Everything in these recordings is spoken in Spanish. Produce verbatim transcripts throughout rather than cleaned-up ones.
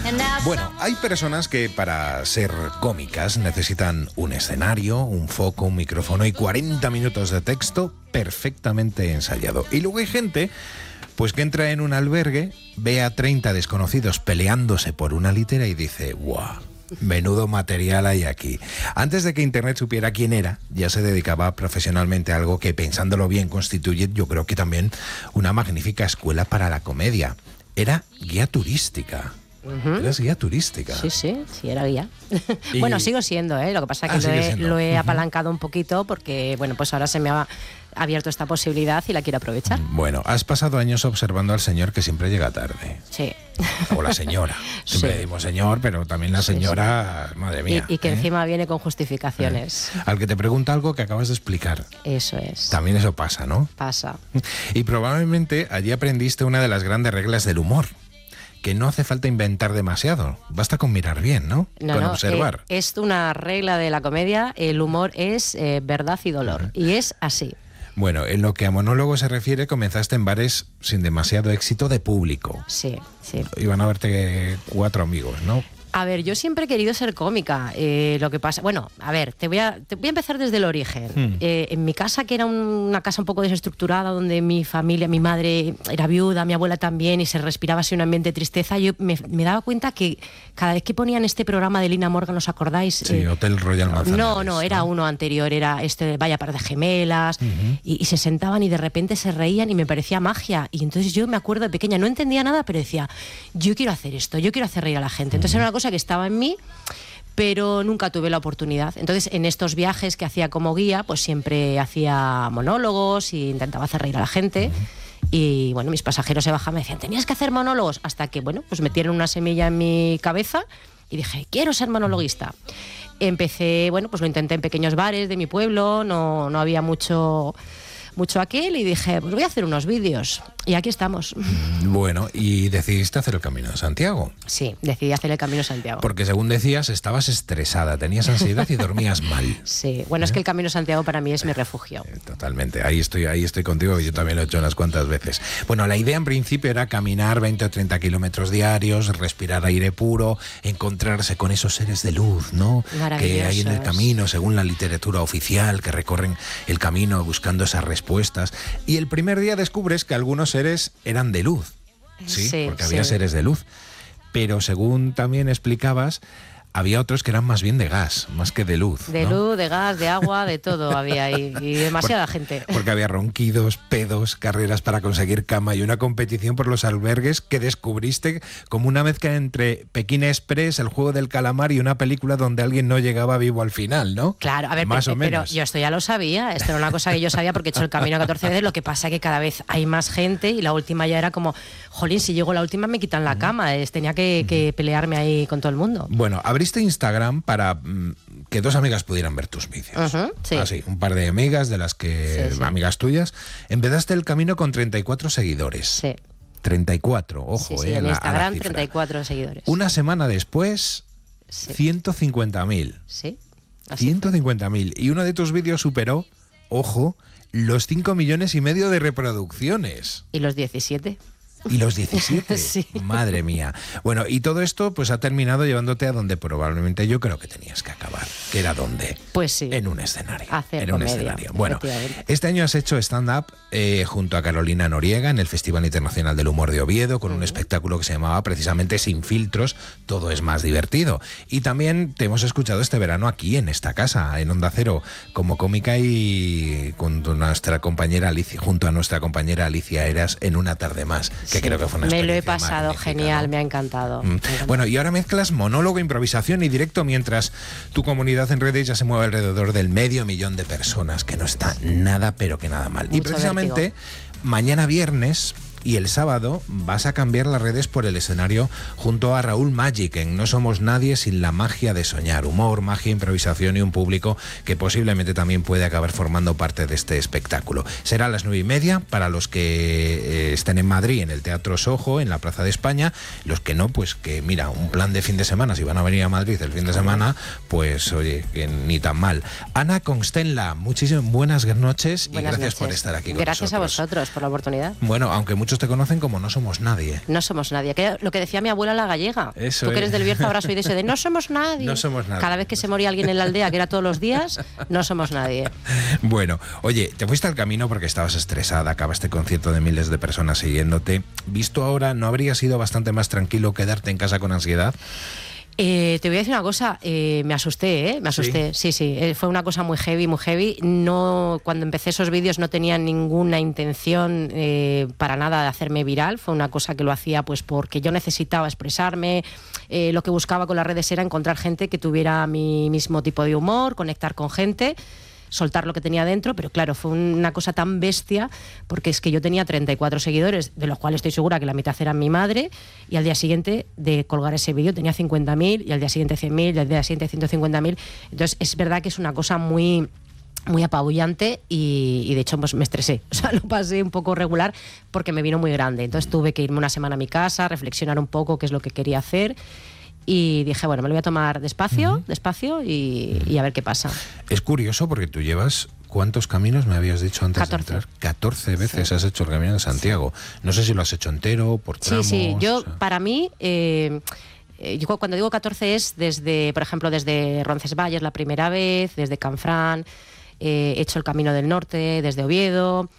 Bueno, hay personas que para ser cómicas necesitan un escenario, un foco, un micrófono y cuarenta minutos de texto perfectamente ensayado. Y luego hay gente pues que entra en un albergue, ve a treinta desconocidos peleándose por una litera y dice, ¡guau! Menudo material hay aquí. Antes de que Internet supiera quién era, ya se dedicaba profesionalmente a algo que, pensándolo bien, constituye, yo creo que también una magnífica escuela para la comedia. Era guía turística. Uh-huh. Eras guía turística. Sí, sí, sí, era guía. Y... Bueno, sigo siendo, ¿eh? Lo que pasa es que ah, lo, he, lo he apalancado uh-huh. un poquito porque, bueno, pues ahora se me ha abierto esta posibilidad y la quiero aprovechar. Bueno, has pasado años observando al señor que siempre llega tarde. Sí. O la señora. Siempre sí. decimos señor, pero también la señora, sí, sí. madre mía. Y, y que ¿eh? encima viene con justificaciones. ¿Eh? Al que te pregunta algo que acabas de explicar. Eso es. También eso pasa, ¿no? Pasa. Y probablemente allí aprendiste una de las grandes reglas del humor. Que no hace falta inventar demasiado, basta con mirar bien, ¿no? No, con no, observar. Eh, es una regla de la comedia, el humor es eh, verdad y dolor, uh-huh. y es así. Bueno, en lo que a monólogo se refiere, comenzaste en bares sin demasiado éxito de público. Sí, sí. Iban a verte cuatro amigos, ¿no? A ver, yo siempre he querido ser cómica. Eh, lo que pasa, bueno, a ver, te voy a, te voy a empezar desde el origen. Hmm. Eh, en mi casa, que era un, una casa un poco desestructurada, donde mi familia, mi madre era viuda, mi abuela también, y se respiraba así un ambiente de tristeza, yo me, me daba cuenta que cada vez que ponían este programa de Lina Morgan, ¿os acordáis? Sí, eh, Hotel Royal Manzanares. No, no, era ¿no? uno anterior, era este de Vaya Par de Gemelas, uh-huh. y, y se sentaban y de repente se reían y me parecía magia. Y entonces yo me acuerdo de pequeña, no entendía nada, pero decía, yo quiero hacer esto, yo quiero hacer reír a la gente. Entonces uh-huh. era una cosa que estaba en mí, pero nunca tuve la oportunidad. Entonces, en estos viajes que hacía como guía, pues siempre hacía monólogos e intentaba hacer reír a la gente. Uh-huh. Y bueno, mis pasajeros se bajaban y me decían, tenías que hacer monólogos, hasta que, bueno, pues metieron una semilla en mi cabeza y dije, quiero ser monologuista. Empecé, bueno, pues lo intenté en pequeños bares de mi pueblo, no, no había mucho... mucho aquel, y dije, pues voy a hacer unos vídeos. Y aquí estamos. Bueno, ¿y decidiste hacer el Camino de Santiago? Sí, decidí hacer el Camino de Santiago. Porque según decías, estabas estresada, tenías ansiedad y dormías mal. Sí, bueno, ¿Eh? es que el Camino de Santiago para mí es mi refugio. Totalmente, ahí estoy, ahí estoy contigo, yo también lo he hecho unas cuantas veces. Bueno, la idea en principio era caminar veinte o treinta kilómetros diarios, respirar aire puro, encontrarse con esos seres de luz, ¿no? Que hay en el camino, según la literatura oficial, que recorren el camino buscando esas respuestas. Y el primer día descubres que algunos seres eran de luz, ¿sí? sí porque había sí. seres de luz. Pero según también explicabas, había otros que eran más bien de gas, más que de luz. De ¿no? luz, de gas, de agua, de todo había ahí. Y demasiada Por, gente. Porque había ronquidos, pedos, carreras para conseguir cama y una competición por los albergues que descubriste como una mezcla entre Pekín Express, El Juego del Calamar y una película donde alguien no llegaba vivo al final, ¿no? Claro, a ver, más pero, o menos. Pero yo esto ya lo sabía. Esto era una cosa que yo sabía porque he hecho el camino catorce veces. Lo que pasa es que cada vez hay más gente y la última ya era como, jolín, si llego la última me quitan la cama. Es, tenía que, que pelearme ahí con todo el mundo. Bueno, abriste Instagram para mm, que dos amigas pudieran ver tus vídeos. Uh-huh, sí. Así, un par de amigas de las que, sí, sí. amigas tuyas, empezaste el camino con treinta y cuatro seguidores. Sí. treinta y cuatro, ojo, sí, sí, eh. En la, Instagram treinta y cuatro seguidores. Una semana después, sí. ciento cincuenta mil. Sí. ciento cincuenta mil. Y uno de tus vídeos superó, ojo, los cinco millones y medio de reproducciones. ¿Y los diecisiete? Y los diecisiete, sí. Madre mía. Bueno, y todo esto pues ha terminado llevándote a donde probablemente yo creo que tenías que acabar, que era donde. Pues sí. En un escenario. Hacer en un comedia, escenario. Bueno, este año has hecho stand-up eh, junto a Carolina Noriega en el Festival Internacional del Humor de Oviedo, con uh-huh. un espectáculo que se llamaba precisamente Sin Filtros, todo es más divertido. Y también te hemos escuchado este verano aquí en esta casa, en Onda Cero, como cómica y con nuestra compañera Alicia, junto a nuestra compañera Alicia Eras en Una Tarde Más, que sí. creo que fue una experiencia Me lo he pasado genial, ¿no? me ha encantado. Mm. Me ha encantado. Bueno, y ahora mezclas monólogo, improvisación y directo mientras tu comunidad en redes ya se mueve alrededor del medio millón de personas, que no está nada, pero que nada mal. Mucho y precisamente vértigo. Mañana viernes y el sábado vas a cambiar las redes por el escenario junto a Raúl Magic en No Somos Nadie sin la magia de soñar. Humor, magia, improvisación y un público que posiblemente también puede acabar formando parte de este espectáculo. Será a las nueve y media para los que eh, estén en Madrid, en el Teatro Soho, en la Plaza de España. Los que no, pues que mira, un plan de fin de semana, si van a venir a Madrid el fin de semana, pues oye, que ni tan mal. Ana Constenla, muchísimas buenas noches y buenas gracias noches. por estar aquí con gracias nosotros. Gracias a vosotros por la oportunidad. Bueno, aunque muchos muchos te conocen como No Somos Nadie. No somos nadie. Que lo que decía mi abuela la gallega. Eso Tú que eres es. del Bierzo habrás oído eso de no somos nadie. No somos nadie. Cada vez que se moría alguien en la aldea, que era todos los días, no somos nadie. Bueno, oye, te fuiste al camino porque estabas estresada, acabaste con concierto de miles de personas siguiéndote. Visto ahora, ¿no habría sido bastante más tranquilo quedarte en casa con ansiedad? Eh, te voy a decir una cosa, eh, me asusté, ¿eh? Me asusté, sí, sí, sí eh, fue una cosa muy heavy, muy heavy. No, cuando empecé esos vídeos no tenía ninguna intención eh, para nada de hacerme viral, fue una cosa que lo hacía pues porque yo necesitaba expresarme, eh, lo que buscaba con las redes era encontrar gente que tuviera mi mismo tipo de humor, conectar con gente, soltar lo que tenía dentro, pero claro, fue una cosa tan bestia, porque es que yo tenía treinta y cuatro seguidores, de los cuales estoy segura que la mitad eran mi madre, y al día siguiente de colgar ese vídeo tenía cincuenta mil, y al día siguiente cien mil, y al día siguiente ciento cincuenta mil. Entonces es verdad que es una cosa muy... muy apabullante y, y de hecho pues me estresé, o sea, lo pasé un poco regular porque me vino muy grande, entonces tuve que irme una semana a mi casa, reflexionar un poco qué es lo que quería hacer. Y dije, bueno, me lo voy a tomar despacio, uh-huh. despacio y, y a ver qué pasa. Es curioso porque tú llevas, ¿cuántos caminos me habías dicho antes catorce. de entrar? catorce veces sí. has hecho el Camino de Santiago. No sé si lo has hecho entero, por tramos. Sí, sí, yo, para mí... Eh, Yo cuando digo catorce es desde, por ejemplo, desde Roncesvalles la primera vez, desde Canfrán, eh, he hecho el Camino del Norte desde Oviedo,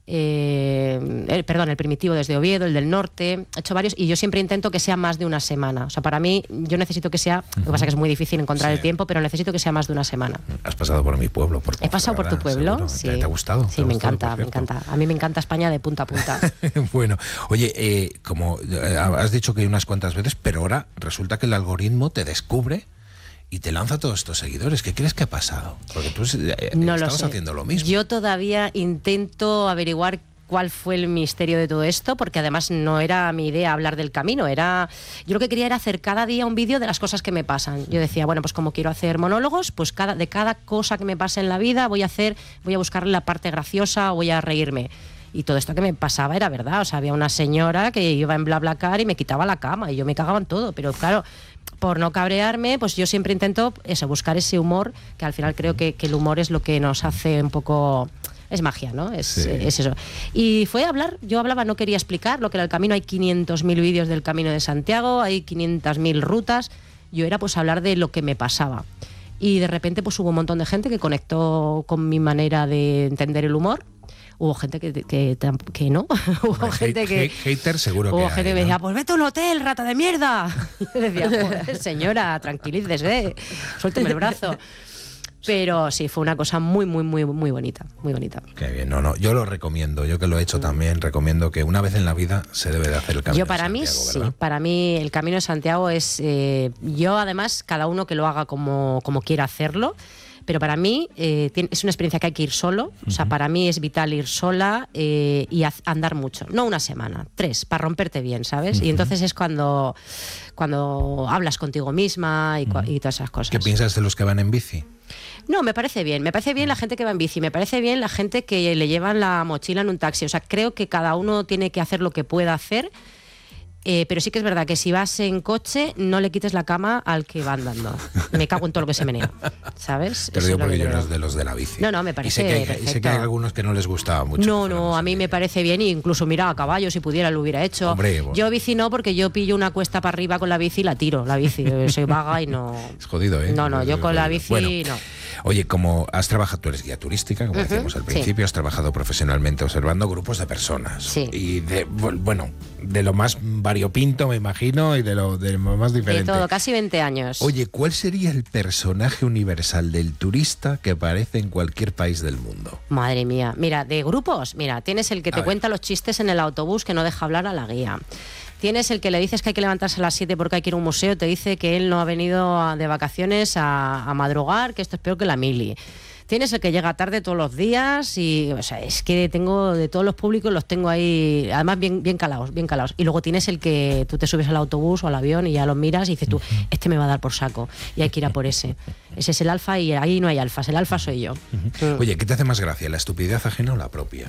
eh, el, perdón, el Primitivo desde Oviedo, el del Norte, he hecho varios y yo siempre intento que sea más de una semana. O sea, para mí, yo necesito que sea, lo que pasa es que es muy difícil encontrar sí. el tiempo, pero necesito que sea más de una semana. Has pasado por mi pueblo, por He pasado por tu pueblo, sí. ¿Te, ¿Te ha gustado? Sí, ¿Te me gustado, encanta, me encanta. A mí me encanta España de punta a punta. Bueno, oye, eh, como eh, has dicho que hay unas cuantas veces, pero ahora resulta que el algoritmo te descubre y te lanza todos estos seguidores. ¿Qué crees que ha pasado? Porque tú eh, no estabas lo sé. haciendo lo mismo. Yo todavía intento averiguar cuál fue el misterio de todo esto, porque además no era mi idea hablar del camino, era yo lo que quería era hacer cada día un vídeo de las cosas que me pasan. Yo decía, bueno, pues como quiero hacer monólogos, pues cada, de cada cosa que me pasa en la vida voy a hacer, voy a buscarle la parte graciosa, voy a reírme. Y todo esto que me pasaba era verdad, o sea, había una señora que iba en BlaBlaCar y me quitaba la cama y yo me cagaba en todo, pero claro, por no cabrearme, pues yo siempre intento eso, buscar ese humor, que al final creo que, que el humor es lo que nos hace un poco... Es magia, ¿no? Es, sí. es eso. Y fue hablar, yo hablaba, no quería explicar lo que era el camino, hay quinientos mil vídeos del Camino de Santiago, hay quinientas mil rutas, yo era pues hablar de lo que me pasaba. Y de repente pues hubo un montón de gente que conectó con mi manera de entender el humor. Hubo gente que, que, que no. Hubo gente que. Hater seguro que. Hubo hay, gente que ¿no? me decía, pues vete a un hotel, rata de mierda. Y yo decía, joder, señora, tranquilícese, suélteme el brazo. Pero sí, fue una cosa muy, muy, muy, muy bonita, muy bonita. Qué bien, no, no, yo lo recomiendo, yo que lo he hecho también, recomiendo que una vez en la vida se debe de hacer el Camino yo para de Santiago, mí ¿verdad? sí, para mí el Camino de Santiago es, eh, yo además, cada uno que lo haga como, como quiera hacerlo, pero para mí eh, tiene, es una experiencia que hay que ir solo, uh-huh. o sea, para mí es vital ir sola eh, y haz, andar mucho, no una semana, tres, para romperte bien, ¿sabes? Uh-huh. Y entonces es cuando, cuando hablas contigo misma y, uh-huh. y todas esas cosas. ¿Qué piensas de los que van en bici? No, me parece bien, me parece bien la gente que va en bici, me parece bien la gente que le llevan la mochila en un taxi, o sea, creo que cada uno tiene que hacer lo que pueda hacer, eh, pero sí que es verdad que si vas en coche no le quites la cama al que va andando. Me cago en todo lo que se menea, ¿sabes? Te lo digo porque yo no es de los de la bici. No, no, me parece y sé que hay, perfecto. Y sé que hay algunos que no les gustaba mucho. No, no, a mí me parece bien, e incluso mira, a caballo si pudiera lo hubiera hecho. Hombre, bueno. Yo bici no, porque yo pillo una cuesta para arriba con la bici y la tiro, la bici, soy vaga y no... Es jodido, ¿eh? No, no, yo con la bici bueno, no. Oye, como has trabajado, tú eres guía turística, como uh-huh, decíamos al principio, sí. Has trabajado profesionalmente observando grupos de personas. Sí. Y de, bueno, de lo más variopinto, me imagino, y de lo, de lo más diferente. De todo, casi veinte años. Oye, ¿cuál sería el personaje universal del turista que aparece en cualquier país del mundo? Madre mía, mira, de grupos, mira, tienes el que te cuenta los chistes en el autobús que no deja hablar a la guía. Tienes el que le dices que hay que levantarse a las siete porque hay que ir a un museo, te dice que él no ha venido a, de vacaciones a, a madrugar, que esto es peor que la mili. Tienes el que llega tarde todos los días y, o sea, es que tengo de todos los públicos, los tengo ahí, además bien, bien calados, bien calados. Y luego tienes el que tú te subes al autobús o al avión y ya los miras y dices tú, este me va a dar por saco y hay que ir a por ese. Ese es el alfa y ahí no hay alfas, el alfa soy yo. Uh-huh. Oye, ¿qué te hace más gracia, la estupidez ajena o la propia?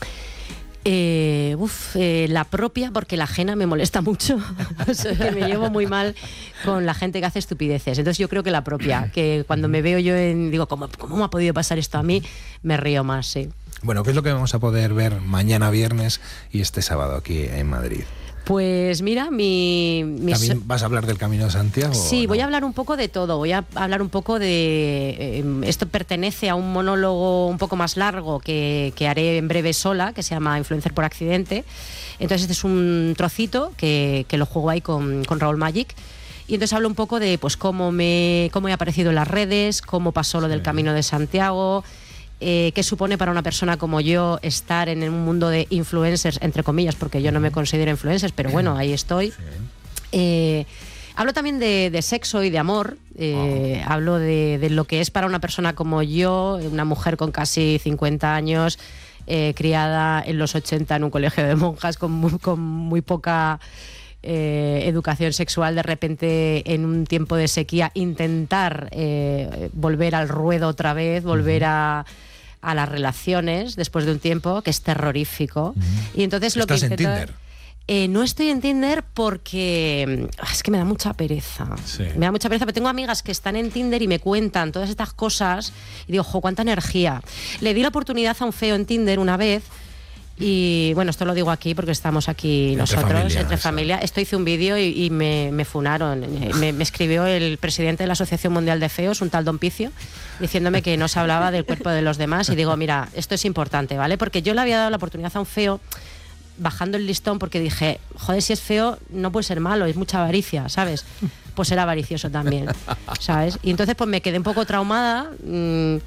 Eh, uf, eh, la propia, porque la ajena me molesta mucho. O sea, que me llevo muy mal con la gente que hace estupideces. Entonces yo creo que la propia, que cuando me veo yo en, digo, ¿cómo, cómo me ha podido pasar esto a mí? Me río más, sí. Bueno, ¿qué es lo que vamos a poder ver mañana viernes y este sábado aquí en Madrid? Pues mira, mi... mi ¿También so- vas a hablar del Camino de Santiago? Sí, o voy no? a hablar un poco de todo. Voy a hablar un poco de... eh, esto pertenece a un monólogo un poco más largo que, que haré en breve sola, que se llama Influencer por accidente. Entonces este es un trocito que, que lo juego ahí con, con Raúl Magic. Y entonces hablo un poco de pues cómo me cómo he aparecido en las redes, cómo pasó lo del Sí. Camino de Santiago, eh, qué supone para una persona como yo estar en un mundo de influencers, entre comillas, porque yo no me considero influencers, pero bueno, ahí estoy. Sí. Eh, hablo también de, de sexo y de amor. Eh, Oh. Hablo de, de lo que es para una persona como yo, una mujer con casi cincuenta años, eh, criada en los ochenta en un colegio de monjas con muy, con muy poca eh, educación sexual, de repente en un tiempo de sequía intentar eh, volver al ruedo otra vez, volver a a las relaciones después de un tiempo, que es terrorífico. Y entonces lo que ¿Estás en intento- Tinder? Eh, no estoy en Tinder porque ah, es que me da mucha pereza. Sí. Me da mucha pereza, pero tengo amigas que están en Tinder y me cuentan todas estas cosas y digo, jo, cuánta energía. Le di la oportunidad a un feo en Tinder una vez y bueno, esto lo digo aquí porque estamos aquí Entre nosotros, familia, entre eso. familia. Esto hice un vídeo y, y me, me funaron. Eh, Me, me escribió el presidente de la Asociación Mundial de Feos, un tal Don Picio, diciéndome que no se hablaba del cuerpo de los demás. Y digo, mira, esto es importante, ¿vale? Porque yo le había dado la oportunidad a un feo bajando el listón porque dije, joder, si es feo no puede ser malo, es mucha avaricia, ¿sabes? Pues era avaricioso también, ¿sabes? Y entonces pues me quedé un poco traumada. mmm,